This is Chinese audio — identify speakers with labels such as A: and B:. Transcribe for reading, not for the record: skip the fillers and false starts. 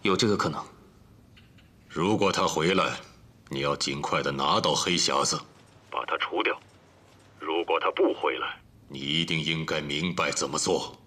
A: 有这个可能。
B: 如果他回来，你要尽快的拿到黑匣子，把他除掉。如果他不回来，你一定应该明白怎么做。